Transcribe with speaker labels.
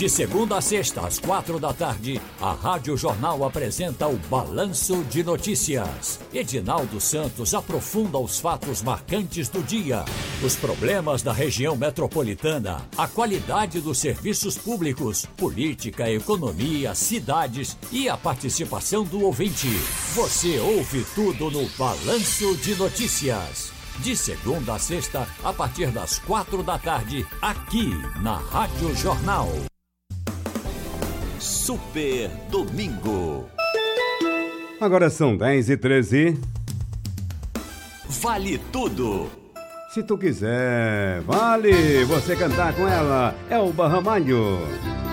Speaker 1: De segunda a sexta, às 4 da tarde, a Rádio Jornal apresenta o Balanço de Notícias. Edinaldo Santos aprofunda os fatos marcantes do dia, os problemas da região metropolitana, a qualidade dos serviços públicos, política, economia, cidades e a participação do ouvinte. Você ouve tudo no Balanço de Notícias. De segunda a sexta, a partir das 4 da tarde, aqui na Rádio Jornal. Super Domingo.
Speaker 2: Agora são 10h13.
Speaker 1: Vale tudo.
Speaker 2: Se tu quiser, vale você cantar com ela. É o Barramalho.